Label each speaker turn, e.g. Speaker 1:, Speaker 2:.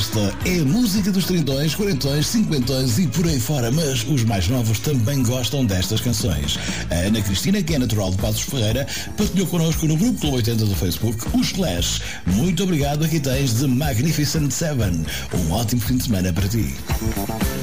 Speaker 1: Esta é a música dos trintões, quarentões, cinquentões e por aí fora, mas os mais novos também gostam destas canções. A Ana Cristina, que é natural de Passos Ferreira, partilhou connosco no grupo Clube 80 do Facebook os Clash. Muito obrigado, aqui tens The Magnificent Seven. Um ótimo fim de semana para ti.